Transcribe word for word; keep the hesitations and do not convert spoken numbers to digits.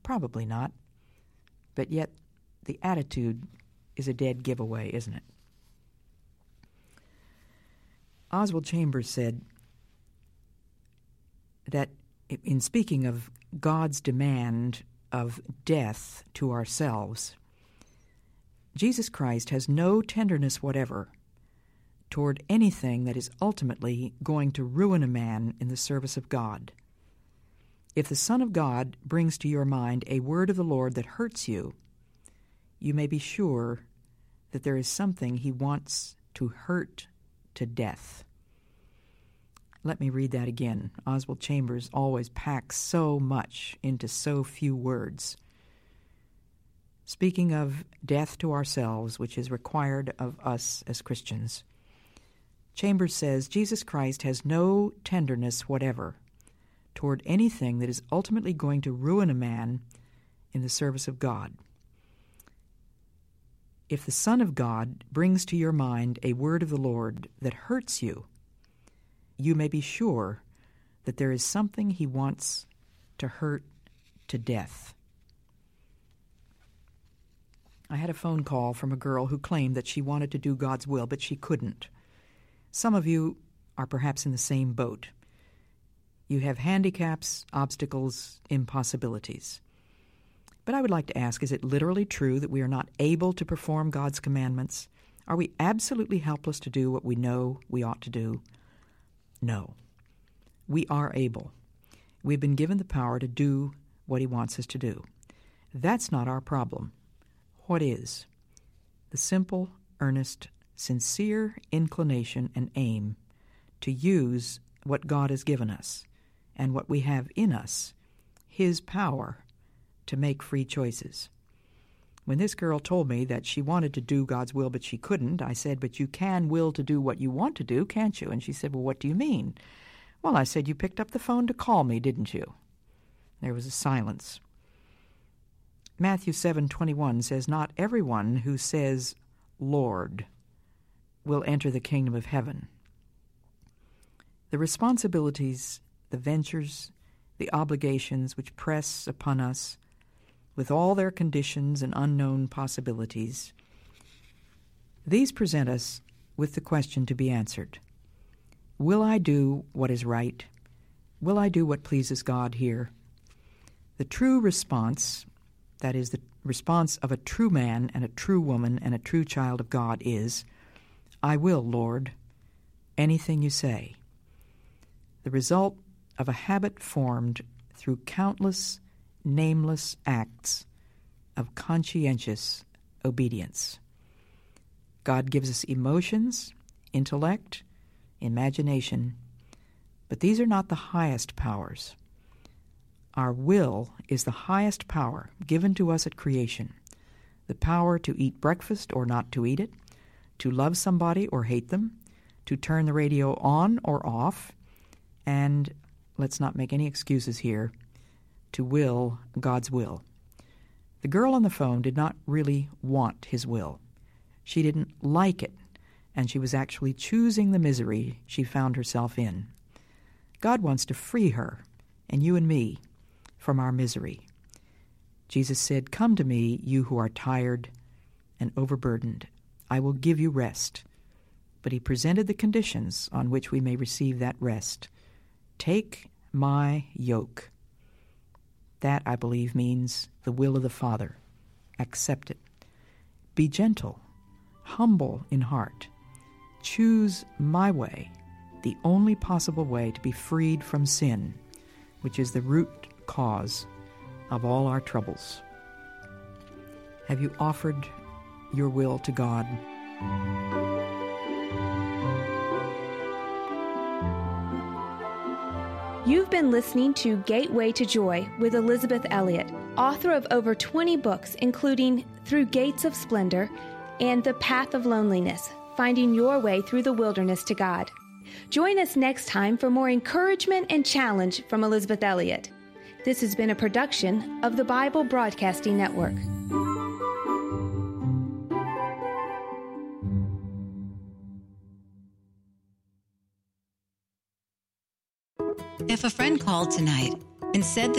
Probably not. But yet, the attitude is a dead giveaway, isn't it? Oswald Chambers said that in speaking of God's demand of death to ourselves, Jesus Christ has no tenderness whatever toward anything that is ultimately going to ruin a man in the service of God. If the Son of God brings to your mind a word of the Lord that hurts you, you may be sure that there is something he wants to hurt to death. Let me read that again. Oswald Chambers always packs so much into so few words. Speaking of death to ourselves, which is required of us as Christians, Chambers says, Jesus Christ has no tenderness whatever toward anything that is ultimately going to ruin a man in the service of God. If the Son of God brings to your mind a word of the Lord that hurts you, you may be sure that there is something he wants to hurt to death. I had a phone call from a girl who claimed that she wanted to do God's will, but she couldn't. Some of you are perhaps in the same boat. You have handicaps, obstacles, impossibilities. But I would like to ask, is it literally true that we are not able to perform God's commandments? Are we absolutely helpless to do what we know we ought to do? No. We are able. We've been given the power to do what he wants us to do. That's not our problem. What is? The simple, earnest, sincere inclination and aim to use what God has given us and what we have in us, his power, to make free choices. When this girl told me that she wanted to do God's will but she couldn't, I said, but you can will to do what you want to do, can't you? And she said, well, what do you mean? Well, I said, you picked up the phone to call me, didn't you? There was a silence. Matthew seven twenty-one says, not everyone who says, Lord, will enter the kingdom of heaven. The responsibilities, the ventures, the obligations which press upon us with all their conditions and unknown possibilities, these present us with the question to be answered. Will I do what is right? Will I do what pleases God here? The true response, that is the response of a true man and a true woman and a true child of God, is, I will, Lord, anything you say. The result of a habit formed through countless, nameless acts of conscientious obedience. God gives us emotions, intellect, imagination, but these are not the highest powers. Our will is the highest power given to us at creation, the power to eat breakfast or not to eat it, to love somebody or hate them, to turn the radio on or off, and, let's not make any excuses here, to will God's will. The girl on the phone did not really want his will. She didn't like it, and she was actually choosing the misery she found herself in. God wants to free her, and you and me, from our misery. Jesus said, come to me, you who are tired and overburdened. I will give you rest. But he presented the conditions on which we may receive that rest. Take my yoke. That, I believe, means the will of the Father. Accept it. Be gentle, humble in heart. Choose my way, the only possible way to be freed from sin, which is the root cause of all our troubles. Have you offered your will to God? You've been listening to Gateway to Joy with Elisabeth Elliot, author of over twenty books, including Through Gates of Splendor and The Path of Loneliness, Finding Your Way Through the Wilderness to God. Join us next time for more encouragement and challenge from Elisabeth Elliot. This has been a production of the Bible Broadcasting Network. If a friend called tonight and said that